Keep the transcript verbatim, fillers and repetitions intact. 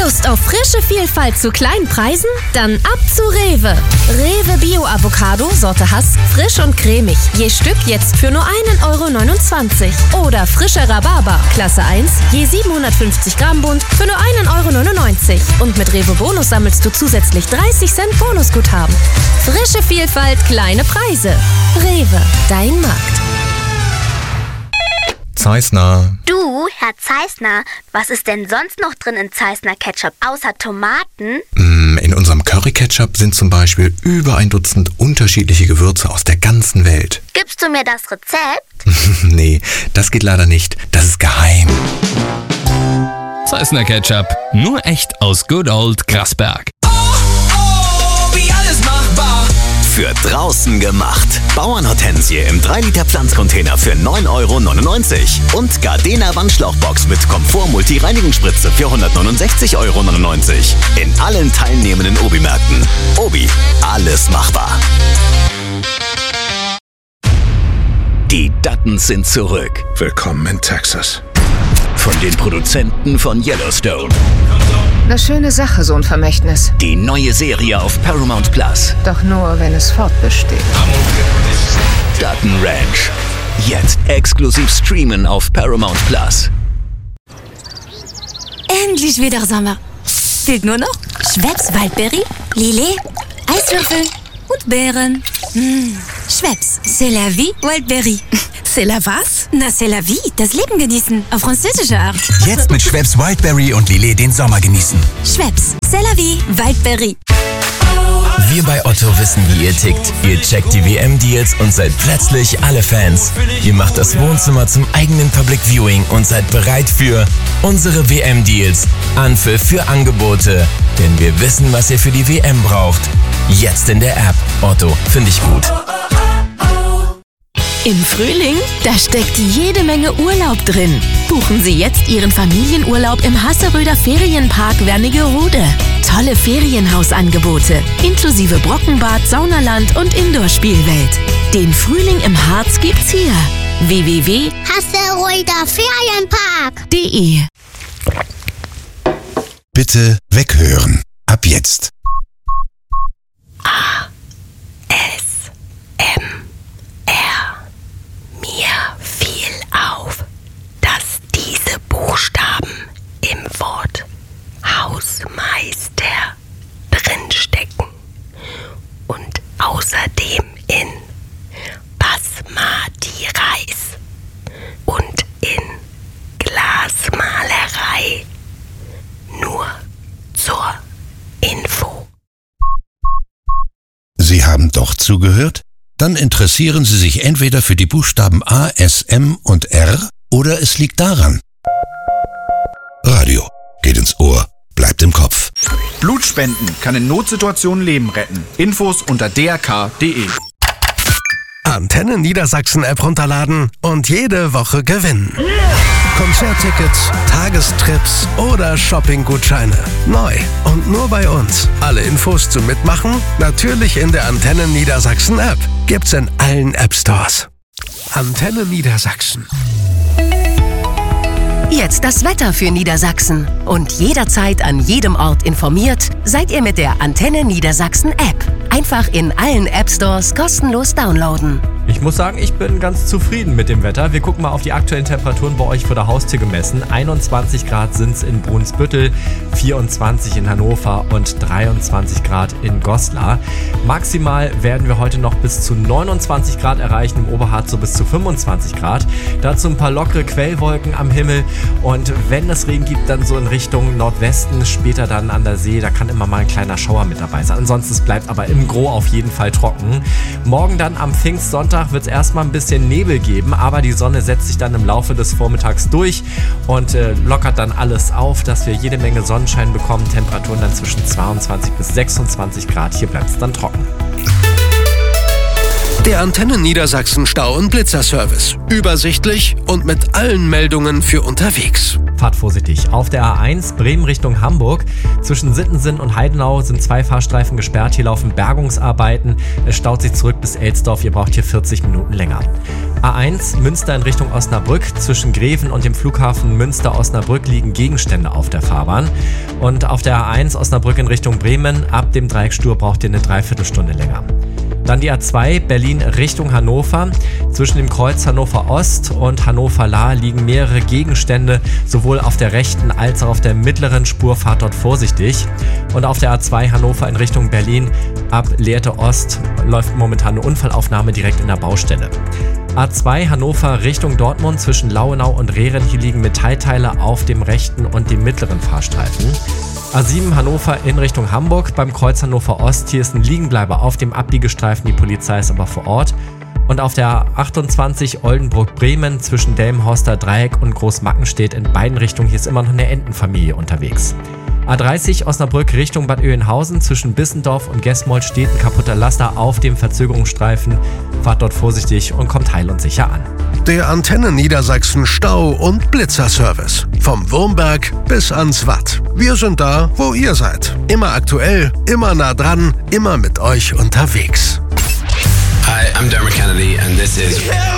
Lust auf frische Vielfalt zu kleinen Preisen? Dann ab zu Rewe. Rewe Bio-Avocado, Sorte Hass, frisch und cremig. Je Stück jetzt für nur einen Euro neunundzwanzig. Oder frischer Rhabarber, Klasse eins, je siebenhundertfünfzig Gramm Bund für nur einen Euro neunundneunzig. Und mit Rewe Bonus sammelst du zusätzlich dreißig Cent Bonusguthaben. Frische Vielfalt, kleine Preise. Rewe, dein Markt. Zeissner. Du, Herr Zeissner, was ist denn sonst noch drin in Zeissner Ketchup, außer Tomaten? In unserem Curry-Ketchup sind zum Beispiel über ein Dutzend unterschiedliche Gewürze aus der ganzen Welt. Gibst du mir das Rezept? Nee, das geht leider nicht. Das ist geheim. Zeissner Ketchup, nur echt aus Good Old Grasberg. Oh, oh, wie alles machbar. Für draußen gemacht. Bauernhortensie im drei Liter Pflanzcontainer für neun Euro neunundneunzig. Und Gardena Wandschlauchbox mit Komfort-Multi-Reinigungsspritze für hundertneunundsechzig Euro neunundneunzig. In allen teilnehmenden Obi-Märkten. Obi, alles machbar. Die Duttons sind zurück. Willkommen in Texas. Von den Produzenten von Yellowstone. Eine schöne Sache, so ein Vermächtnis. Die neue Serie auf Paramount Plus. Doch nur, wenn es fortbesteht. Dutton Ranch. Jetzt exklusiv streamen auf Paramount Plus. Endlich wieder Sommer. Fehlt nur noch Schweppes Waldberry, Lillet, Eiswürfel und Beeren. Mmh. Schweppes, c'est la vie, Waldberry. C'est la was? Na, c'est la vie, das Leben genießen, auf französische Art. Jetzt mit Schweppes Wildberry und Lillet den Sommer genießen. Schweppes, c'est la vie, Waldberry. Wir bei Otto wissen, wie ihr tickt. Ihr checkt die W M-Deals und seid plötzlich alle Fans. Ihr macht das Wohnzimmer zum eigenen Public Viewing und seid bereit für unsere W M-Deals. Anpfiff für Angebote. Denn wir wissen, was ihr für die W M braucht. Jetzt in der App. Otto, finde ich gut. Im Frühling, da steckt jede Menge Urlaub drin. Buchen Sie jetzt Ihren Familienurlaub im Hasseröder Ferienpark Wernigerode. Tolle Ferienhausangebote, inklusive Brockenbad, Saunaland und Indoor-Spielwelt. Den Frühling im Harz gibt's hier. w w w punkt Hasseröder Ferienpark punkt de Bitte weghören. Ab jetzt. A. S. M. R. Mir fiel auf, dass diese Buchstaben im Wort Hausmeister drinstecken und außerdem in Basmati Reis und in Glasmalerei. Nur zur Info. Sie haben doch zugehört? Dann interessieren Sie sich entweder für die Buchstaben A, S, M und R oder es liegt daran. Radio geht ins Ohr, bleibt im Kopf. Blutspenden kann in Notsituationen Leben retten. Infos unter d r k punkt de. Antenne Niedersachsen App runterladen und jede Woche gewinnen. Konzerttickets, Tagestrips oder Shoppinggutscheine. Neu und nur bei uns. Alle Infos zum Mitmachen natürlich in der Antenne Niedersachsen App. Gibt's in allen App Stores. Antenne Niedersachsen. Jetzt das Wetter für Niedersachsen. Und jederzeit an jedem Ort informiert, seid ihr mit der Antenne Niedersachsen App. Einfach in allen App Stores kostenlos downloaden. Ich muss sagen, ich bin ganz zufrieden mit dem Wetter. Wir gucken mal auf die aktuellen Temperaturen bei euch vor der Haustür gemessen. einundzwanzig Grad sind es in Brunsbüttel, vierundzwanzig in Hannover und dreiundzwanzig Grad in Goslar. Maximal werden wir heute noch bis zu neunundzwanzig Grad erreichen, im Oberharz so bis zu fünfundzwanzig Grad. Dazu ein paar lockere Quellwolken am Himmel und wenn es Regen gibt, dann so in Richtung Nordwesten, später dann an der See, da kann immer mal ein kleiner Schauer mit dabei sein. Ansonsten es bleibt aber im Gros auf jeden Fall trocken. Morgen dann am Pfingstsonntag wird es erstmal ein bisschen Nebel geben, aber die Sonne setzt sich dann im Laufe des Vormittags durch und äh, lockert dann alles auf, dass wir jede Menge Sonnenschein bekommen. Temperaturen dann zwischen zweiundzwanzig bis sechsundzwanzig Grad. Hier bleibt es dann trocken. Der Antenne Niedersachsen Stau- und Blitzerservice. Übersichtlich und mit allen Meldungen für unterwegs. Fahrt vorsichtig. Auf der A eins Bremen Richtung Hamburg. Zwischen Sittensen und Heidenau sind zwei Fahrstreifen gesperrt. Hier laufen Bergungsarbeiten. Es staut sich zurück bis Elsdorf. Ihr braucht hier vierzig Minuten länger. A eins Münster in Richtung Osnabrück. Zwischen Greven und dem Flughafen Münster-Osnabrück liegen Gegenstände auf der Fahrbahn. Und auf der A eins Osnabrück in Richtung Bremen. Ab dem Dreieck Stur braucht ihr eine Dreiviertelstunde länger. Dann die A zwei Berlin Richtung Hannover. Zwischen dem Kreuz Hannover Ost und Hannover Lahr liegen mehrere Gegenstände, sowohl auf der rechten als auch auf der mittleren Spur. Fahrt dort vorsichtig. Und auf der A zwei Hannover in Richtung Berlin ab Lehrte Ost läuft momentan eine Unfallaufnahme direkt in der Baustelle. A zwei Hannover Richtung Dortmund zwischen Lauenau und Rehren. Hier liegen Metallteile auf dem rechten und dem mittleren Fahrstreifen. A sieben Hannover in Richtung Hamburg beim Kreuz Hannover Ost. Hier ist ein Liegenbleiber auf dem Abbiegestreifen. Die Polizei ist aber vor Ort. Und auf der A achtundzwanzig Oldenburg-Bremen zwischen Delmenhorster Dreieck und Großmackenstedt in beiden Richtungen. Hier ist immer noch eine Entenfamilie unterwegs. A dreißig Osnabrück Richtung Bad Oeynhausen zwischen Bissendorf und Gesmold steht ein kaputter Laster auf dem Verzögerungsstreifen. Fahrt dort vorsichtig und kommt heil und sicher an. Der Antenne Niedersachsen Stau- und Blitzerservice. Vom Wurmberg bis ans Watt. Wir sind da, wo ihr seid. Immer aktuell, immer nah dran, immer mit euch unterwegs. Hi, I'm Dermot Kennedy and this is...